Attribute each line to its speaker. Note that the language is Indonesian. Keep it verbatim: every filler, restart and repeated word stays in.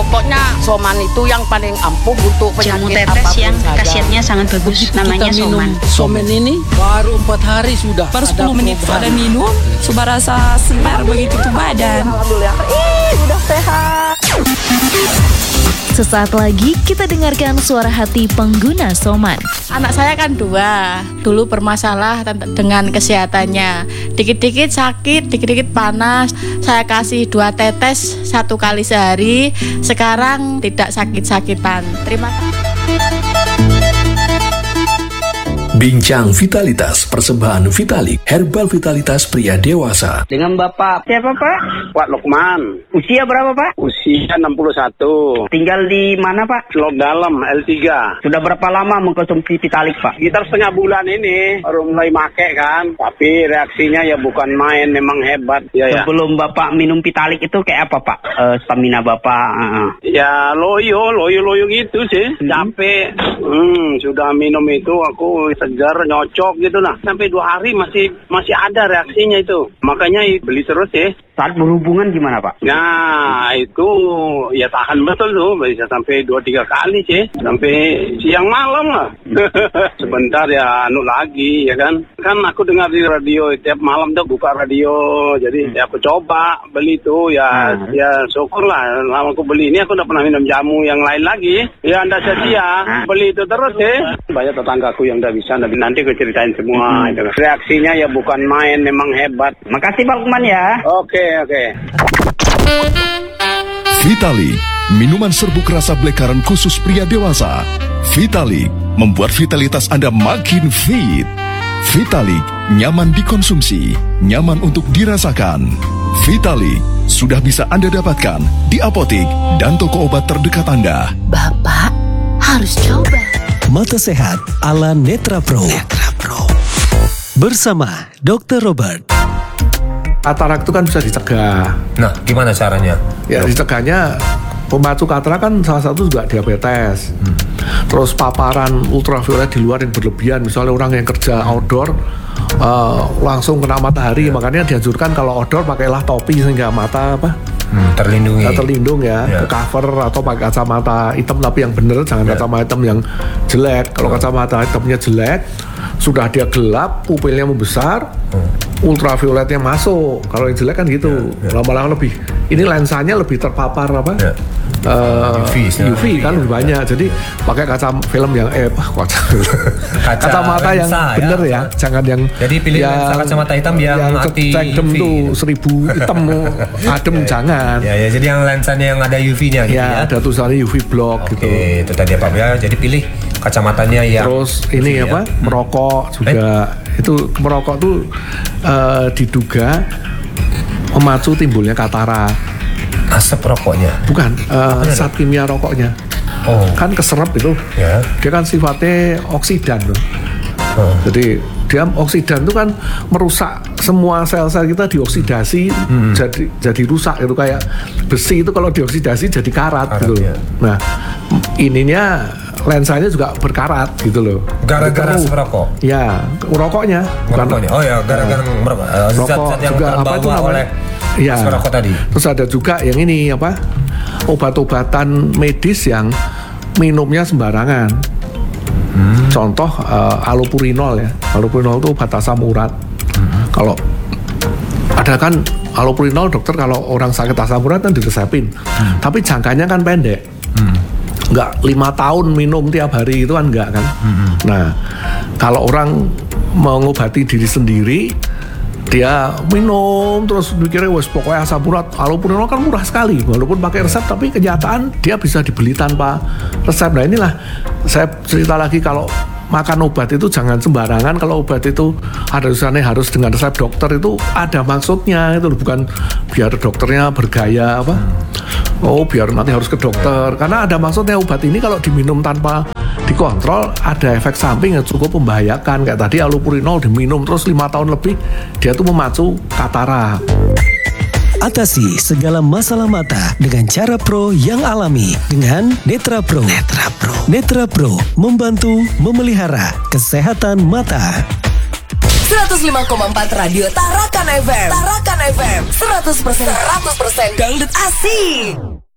Speaker 1: Pokoknya Soman itu yang paling ampuh untuk
Speaker 2: jamu
Speaker 1: penyakit
Speaker 2: tetes
Speaker 1: apapun
Speaker 2: yang
Speaker 1: saja.
Speaker 2: khasiatnya sangat bagus.
Speaker 3: Begitu
Speaker 2: Namanya
Speaker 3: kita minum
Speaker 2: Soman.
Speaker 3: Soman ini baru empat hari sudah.
Speaker 4: Baru sepuluh menit
Speaker 3: perubahan.
Speaker 4: ada minum, sudah rasa segar begitu tuh badan.
Speaker 1: Alhamdulillah. Ih, udah sehat.
Speaker 5: Sesaat lagi kita dengarkan suara hati pengguna Soman.
Speaker 6: Anak saya kan dua, dulu bermasalah dengan kesehatannya. Dikit-dikit sakit, dikit-dikit panas. Saya kasih dua tetes satu kali sehari. Sekarang tidak sakit-sakitan. Terima kasih.
Speaker 7: Bincang Vitalitas Persembahan Vitalik Herbal Vitalitas Pria Dewasa.
Speaker 8: Dengan Bapak siapa Pak?
Speaker 9: Pak Lukman.
Speaker 8: Usia berapa Pak?
Speaker 9: Usia enam puluh satu.
Speaker 8: Tinggal di mana Pak?
Speaker 9: Lok Dalam L tiga.
Speaker 8: Sudah berapa lama mengkonsumsi Vitalik Pak?
Speaker 9: Sekitar setengah bulan ini baru mulai make kan. Tapi reaksinya ya bukan main, memang hebat ya.
Speaker 8: Sebelum
Speaker 9: ya.
Speaker 8: Bapak minum Vitalik itu kayak apa Pak? Uh, stamina Bapak? Uh.
Speaker 9: Ya loyo, loyo-loyo gitu sih. Capek. Hmm, sudah minum itu aku segar, nyocok gitu lah. Sampai dua hari masih masih ada reaksinya itu. Makanya beli terus ya.
Speaker 8: Saat berhubungan gimana Pak?
Speaker 9: Nah itu ya tahan betul tuh. Bisa sampai dua tiga kali sih. Sampai siang malam lah. Sebentar ya anu lagi ya kan. Kan aku dengar di radio tiap malam tuh buka radio. Jadi ya aku coba beli tuh ya. Hmm. Ya syukur lah. Lama aku beli ini aku udah pernah minum jamu yang lain lagi. Ya anda sedia. Hmm. Beli itu terus ya. Banyak tetanggaku yang udah bisa. Nanti aku ceritain semua. Hmm. Reaksinya ya bukan main, memang hebat.
Speaker 8: Makasih Pak Lukman ya.
Speaker 9: Oke oke.
Speaker 10: Vitalik, minuman serbuk rasa blekaran khusus pria dewasa. Vitalik membuat vitalitas Anda makin fit. Vitalik nyaman dikonsumsi, nyaman untuk dirasakan. Vitalik sudah bisa Anda dapatkan di apotik dan toko obat terdekat Anda.
Speaker 5: Bapak harus coba.
Speaker 11: Mata sehat ala Netra Pro. Netra Pro. Bersama dokter Robert.
Speaker 12: Katarak itu kan bisa dicegah.
Speaker 13: Nah, gimana caranya?
Speaker 12: Ya, dicegahnya pemacu katarak kan salah satu juga diabetes. Hmm. Terus paparan ultraviolet di luar yang berlebihan, misalnya orang yang kerja outdoor uh, langsung kena matahari, yeah. Makanya dianjurkan kalau outdoor pakailah topi sehingga mata apa?
Speaker 13: Hmm, terlindungi.
Speaker 12: Nah, terlindung ya, yeah. Ke cover atau pakai kacamata hitam tapi yang bener, jangan yeah. Kacamata hitam yang jelek. Kalau yeah. Kacamata hitamnya jelek, sudah dia gelap, pupilnya membesar, hmm. ultravioletnya masuk. Kalau yang jelek kan gitu, yeah, yeah. Lama-lama lebih, ini lensanya lebih terpapar apa? Yeah. Uh, U V, U V kan lebih banyak. Jadi pakai kaca film yang eh kaca kacamata yang bener ya, ya. Jangan yang
Speaker 13: jadi pilih yang, kacamata hitam yang, yang anti
Speaker 12: U V tuh seribu hitam adem ya, jangan.
Speaker 13: Ya, ya, jadi yang lensanya yang ada U V-nya gitu ya.
Speaker 12: Ya, ada tulisannya U V block. Oke, gitu.
Speaker 13: Itu tadi apa ya? Jadi pilih kacamatanya yang
Speaker 12: terus ini ya. Apa? Merokok juga. Eh? Itu merokok tuh uh, diduga memacu timbulnya katarak.
Speaker 13: Asap rokoknya?
Speaker 12: Bukan, uh, zat kimia rokoknya.
Speaker 13: Oh.
Speaker 12: Kan keserap itu.
Speaker 13: Ya.
Speaker 12: Dia kan sifatnya oksidan loh.
Speaker 13: Oh.
Speaker 12: Jadi dia oksidan itu kan merusak semua sel-sel kita, dioksidasi hmm. jadi jadi rusak itu, kayak besi itu kalau dioksidasi jadi karat, karat gitu. Ya. Nah, ininya lensanya juga berkarat gitu loh.
Speaker 13: Gara-gara merokok?
Speaker 12: Ya, rokoknya.
Speaker 13: Merokoknya. Oh ya, gara-gara
Speaker 12: uh,
Speaker 13: merokok. Uh,
Speaker 12: rokok
Speaker 13: yang
Speaker 12: juga apa itu namanya?
Speaker 13: Oleh
Speaker 12: ya.
Speaker 13: Merokok tadi.
Speaker 12: Terus ada juga yang ini apa? Obat-obatan medis yang minumnya sembarangan. Hmm. Contoh uh, allopurinol ya. Allopurinol itu obat asam urat. Hmm. Kalau ada kan allopurinol, dokter kalau orang sakit asam urat kan diresepin. Hmm. Tapi jangkanya kan pendek. Hmm. Enggak lima tahun minum tiap hari itu kan enggak kan. Hmm. Nah, kalau orang mengobati diri sendiri, dia minum terus mikirnya wes pokoknya asam urat, allopurinol kan murah sekali walaupun pakai resep, tapi kenyataan dia bisa dibeli tanpa resep. Nah inilah saya cerita lagi, kalau makan obat itu jangan sembarangan. Kalau obat itu ada tulisannya harus dengan resep dokter, itu ada maksudnya, itu bukan biar dokternya bergaya apa, oh biar nanti harus ke dokter, karena ada maksudnya. Obat ini kalau diminum tanpa dikontrol ada efek samping yang cukup membahayakan. Kayak tadi allopurinol diminum terus lima tahun lebih, dia tuh memacu katarak.
Speaker 11: Atasi segala masalah mata dengan cara pro yang alami dengan Netra Pro. Netra Pro. Netra Pro membantu memelihara kesehatan mata.
Speaker 14: seratus lima koma empat Radio Tarakan F M. Tarakan F M seratus persen seratus persen dangdut asik.